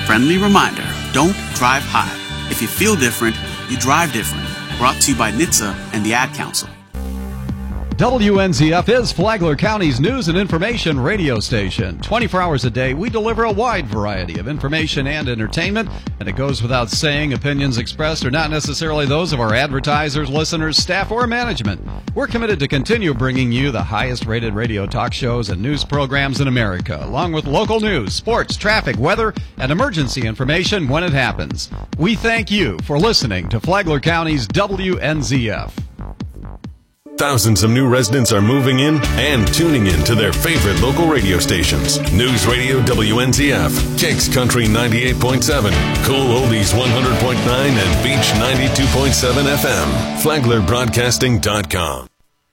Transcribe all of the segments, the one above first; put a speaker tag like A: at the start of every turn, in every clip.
A: Friendly reminder, don't drive high. If you feel different, you drive different. Brought to you by NHTSA and the Ad Council.
B: WNZF is Flagler County's news and information radio station. 24 hours a day, we deliver a wide variety of information and entertainment, and it goes without saying opinions expressed are not necessarily those of our advertisers, listeners, staff, or management. We're committed to continue bringing you the highest-rated radio talk shows and news programs in America, along with local news, sports, traffic, weather, and emergency information when it happens. We thank you for listening to Flagler County's WNZF.
C: Thousands of new residents are moving in and tuning in to their favorite local radio stations. News Radio WNZF, Kicks Country 98.7, Cool Oldies 100.9, and Beach 92.7 FM. FlaglerBroadcasting.com.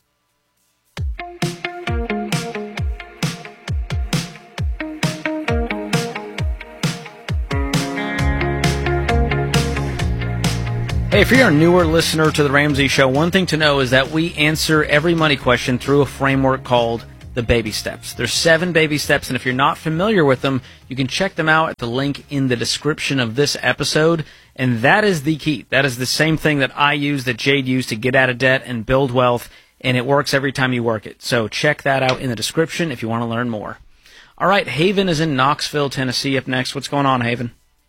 D: Hey, if you're a newer listener to The Ramsey Show, one thing to know is that we answer every money question through a framework called the baby steps. There's 7 baby steps, and if you're not familiar with them, you can check them out at the link in the description of this episode, and that is the key. That is the same thing that I use, that Jade used to get out of debt and build wealth, and it works every time you work it. So check that out in the description if you want to learn more. All right, Haven is in Knoxville, Tennessee up next. What's going on, Haven?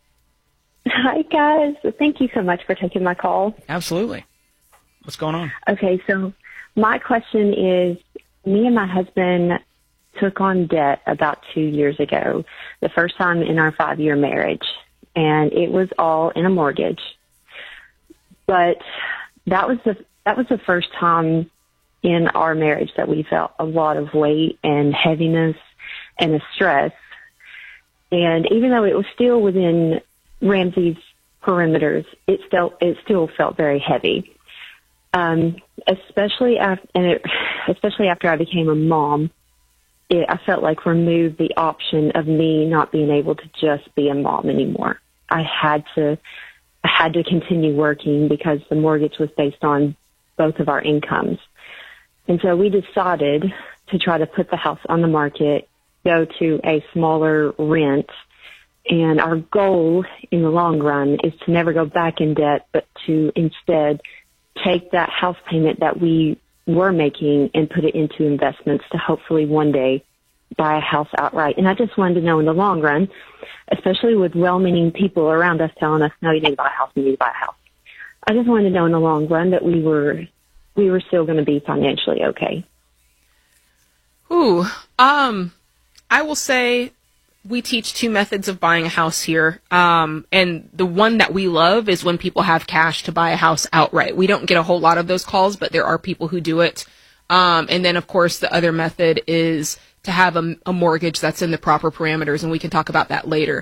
E: Hi, guys. Thank you so much for taking my call.
D: Absolutely. What's going on?
E: Okay, so my question is, me and my husband took on debt about 2 years ago, the first time in our 5-year marriage, and it was all in a mortgage. But that was the first time in our marriage that we felt a lot of weight and heaviness and a stress. And even though it was still within Ramsey's perimeters, it still felt very heavy. Especially after I became a mom, I felt like removed the option of me not being able to just be a mom anymore. I had to continue working because the mortgage was based on both of our incomes. And so we decided to try to put the house on the market, go to a smaller rent. And our goal in the long run is to never go back in debt, but to instead take that house payment that we were making and put it into investments to hopefully one day buy a house outright. And I just wanted to know in the long run, especially with well-meaning people around us telling us, no, you need to buy a house, you need to buy a house. I just wanted to know in the long run that we were still going to be financially okay.
F: I will say we teach 2 methods of buying a house here. And the one that we love is when people have cash to buy a house outright. We don't get a whole lot of those calls, but there are people who do it. And then, of course, the other method is to have a mortgage that's in the proper parameters, and we can talk about that later.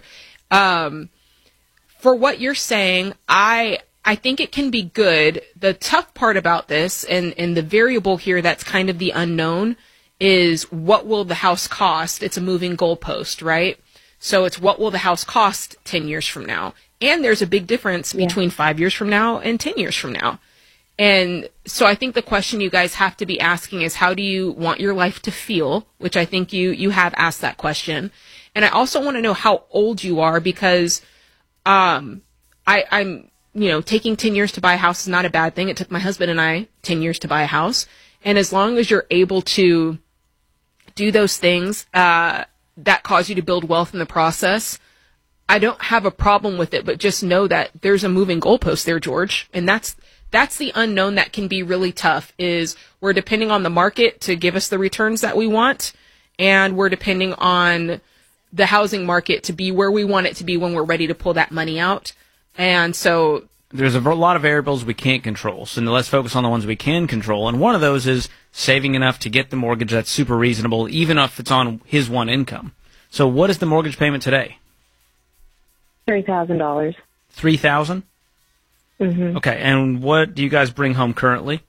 F: For what you're saying, I think it can be good. The tough part about this, and the variable here that's kind of the unknown, is what will the house cost? It's a moving goalpost, right? So it's what will the house cost 10 years from now? And there's a big difference between 5 years from now and 10 years from now. And so I think the question you guys have to be asking is, how do you want your life to feel? Which I think you have asked that question. And I also want to know how old you are, because I'm taking 10 years to buy a house is not a bad thing. It took my husband and I 10 years to buy a house. And as long as you're able to do those things that cause you to build wealth in the process, I don't have a problem with it. But just know that there's a moving goalpost there, George. And that's the unknown that can be really tough, is we're depending on the market to give us the returns that we want. And we're depending on the housing market to be where we want it to be when we're ready to pull that money out. And so
D: there's a lot of variables we can't control, so let's focus on the ones we can control. And one of those is saving enough to get the mortgage that's super reasonable, even if it's on his one income. So what is the mortgage payment today?
E: $3,000.
D: $3,000?
E: Mm-hmm.
D: Okay, and what do you guys bring home currently?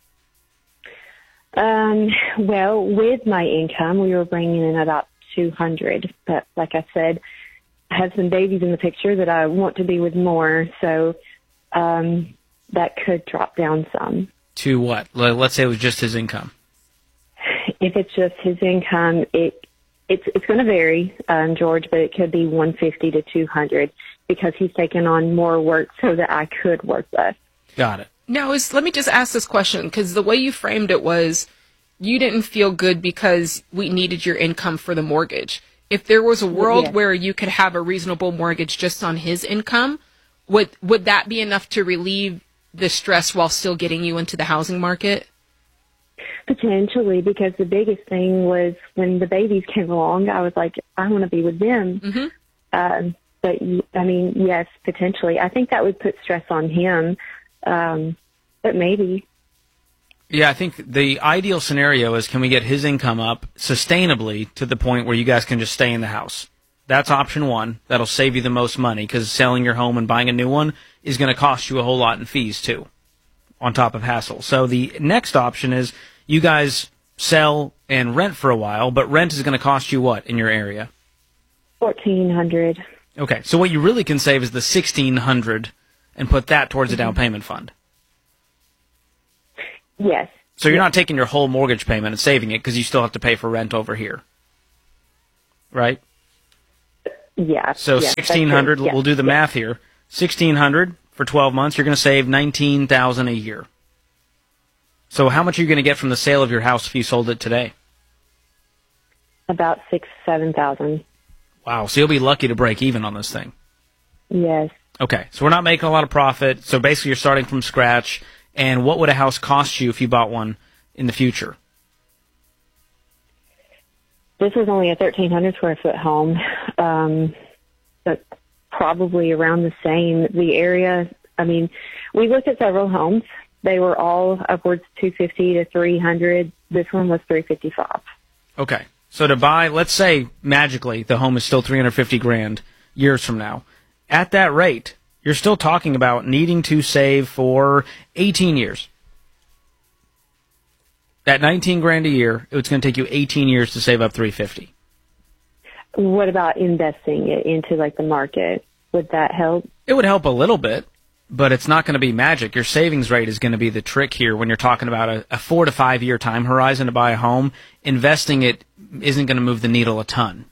E: Well, with my income, we were bringing in about $200. But like I said, I have some babies in the picture that I want to be with more, so that could drop down some.
D: To what? Let's say it was just his income.
E: If it's just his income, it It's going to vary, George, but it could be 150 to 200 because he's taken on more work so that I could work less.
D: Got it.
F: Now, let me just ask this question, because the way you framed it was you didn't feel good because we needed your income for the mortgage. If there was a world where you could have a reasonable mortgage just on his income, would that be enough to relieve the stress while still getting you into the housing market?
E: Potentially, because the biggest thing was when the babies came along, I was like, I want to be with them.
F: Mm-hmm.
E: But, I mean, yes, potentially. I think that would put stress on him, but maybe.
D: Yeah, I think the ideal scenario is, can we get his income up sustainably to the point where you guys can just stay in the house? That's option one. That'll save you the most money, because selling your home and buying a new one is going to cost you a whole lot in fees, too, on top of hassle. So the next option is you guys sell and rent for a while, but rent is going to cost you what in your area?
E: $1,400.
D: Okay, so what you really can save is the $1,600 and put that towards a down payment fund.
E: Yes.
D: So you're not taking your whole mortgage payment and saving it, because you still have to pay for rent over here, right?
E: Yeah.
D: So
E: yes,
D: $1,600. We'll do the math here. $1,600 for 12 months. You're going to save $19,000 a year. So how much are you going to get from the sale of your house if you sold it today?
E: About $6,000-7,000.
D: Wow. So you'll be lucky to break even on this thing.
E: Yes.
D: Okay. So we're not making a lot of profit. So basically you're starting from scratch. And what would a house cost you if you bought one in the future?
E: This is only a 1,300 square foot home, but probably around the same. The area, I mean, we looked at several homes. They were all upwards 250 to 300. This one was 355.
D: Okay. So to buy, let's say magically the home is still $350,000 years from now. At that rate, you're still talking about needing to save for 18 years. At $19,000 a year, it's going to take you 18 years to save up $350,000.
E: What about investing it into like the market? Would that help?
D: It would help a little bit, but it's not going to be magic. Your savings rate is going to be the trick here when you're talking about a 4 to 5 year time horizon to buy a home. Investing it isn't going to move the needle a ton.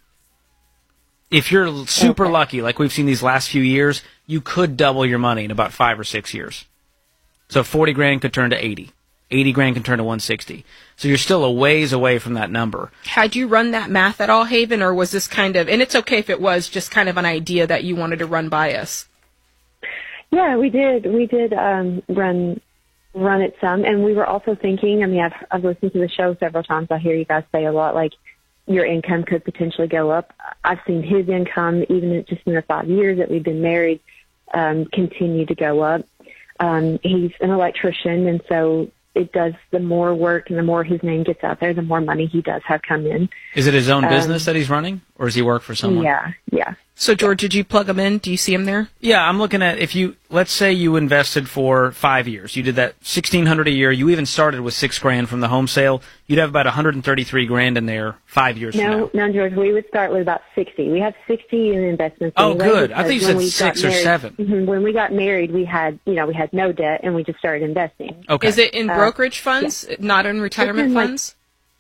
D: If you're super lucky, like we've seen these last few years, you could double your money in about 5 or 6 years. So $40,000 could turn to 80. $80,000 can turn to 160. So you're still a ways away from that number.
F: Had you run that math at all, Haven, or was this kind of, and it's okay if it was just kind of an idea that you wanted to run by us?
E: Yeah, we did. We did run it some, and we were also thinking. I mean, I've listened to the show several times. I hear you guys say a lot like your income could potentially go up. I've seen his income, even just in the 5 years that we've been married, continue to go up. He's an electrician, and so it does, the more work and the more his name gets out there, the more money he does have come in.
D: Is it his own business that he's running, or does he work for someone?
E: Yeah.
F: So, George, did you plug him in? Do you see him there?
D: Yeah, I'm looking at, let's say you invested for 5 years. You did that $1,600 a year. You even started with $6,000 from the home sale. You'd have about $133,000 in there 5 years from now.
E: No, George, we would start with about 60. We have 60 in investments.
D: Oh, good. I thought you said 6 or 7.
E: When we got married, we had no debt, and we just started investing.
D: Okay.
F: Is it in brokerage funds, not in retirement funds?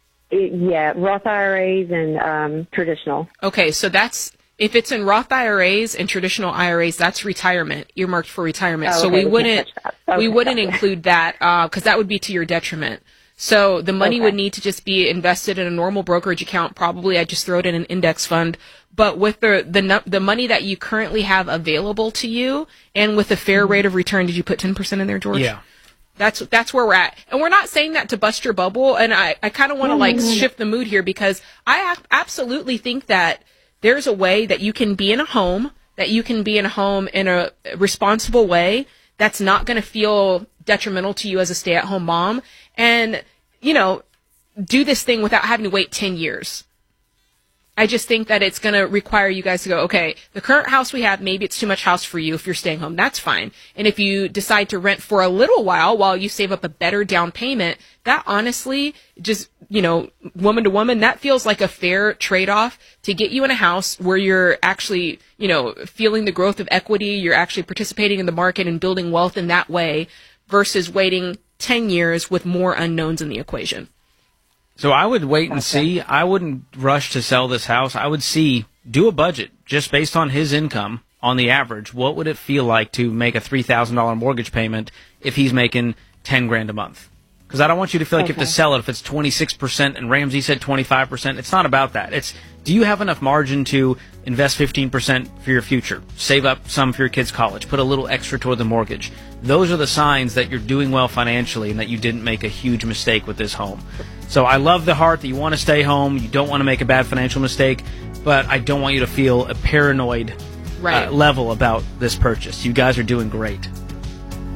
E: Roth IRAs and traditional.
F: Okay, so if it's in Roth IRAs and traditional IRAs, that's retirement, earmarked for retirement. So we wouldn't include that because that would be to your detriment. So the money would need to just be invested in a normal brokerage account. Probably I'd just throw it in an index fund. But with the money that you currently have available to you, and with a fair rate of return, did you put 10% in there, George?
D: Yeah.
F: That's where we're at. And we're not saying that to bust your bubble. And I kind of want to shift the mood here, because I absolutely think that there's a way that you can be in a home, in a responsible way that's not going to feel detrimental to you as a stay-at-home mom, and, do this thing without having to wait 10 years. I just think that it's going to require you guys to go, okay, the current house we have, maybe it's too much house for you if you're staying home. That's fine. And if you decide to rent for a little while you save up a better down payment, that honestly, just, woman to woman, that feels like a fair trade-off to get you in a house where you're actually, feeling the growth of equity, you're actually participating in the market and building wealth in that way, versus waiting 10 years with more unknowns in the equation.
D: So I would wait and see. I wouldn't rush to sell this house. I would do a budget just based on his income on the average. What would it feel like to make a $3,000 mortgage payment if he's making $10,000 a month? Because I don't want you to feel like you have to sell it if it's 26% and Ramsey said 25%. It's not about that. It's, do you have enough margin to invest 15% for your future? Save up some for your kids' college. Put a little extra toward the mortgage. Those are the signs that you're doing well financially and that you didn't make a huge mistake with this home. So I love the heart that you want to stay home. You don't want to make a bad financial mistake, but I don't want you to feel a paranoid level about this purchase. You guys are doing great.